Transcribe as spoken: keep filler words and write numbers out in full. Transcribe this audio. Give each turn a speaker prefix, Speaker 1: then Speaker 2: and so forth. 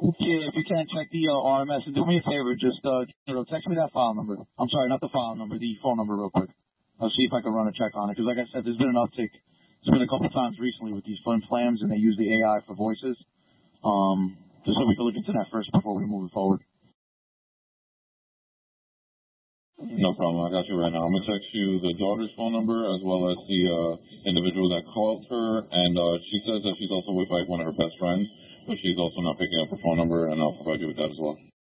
Speaker 1: Yeah, if you can check the uh, R M S and do me a favor, just uh, you know, text me that file number. I'm sorry, not the file number, the phone number, real quick. I'll see if I can run a check on it. Because, like I said, there's been an uptick. There's been a couple times recently with these flim flams, and they use the A I for voices. Um, just so we can look into that first before we move forward.
Speaker 2: No problem. I got you right now. I'm gonna text you the daughter's phone number as well as the uh, individual that called her, and uh, she says that she's also with like one of her best friends, but she's also not picking up her phone number, and I'll provide you with that as well.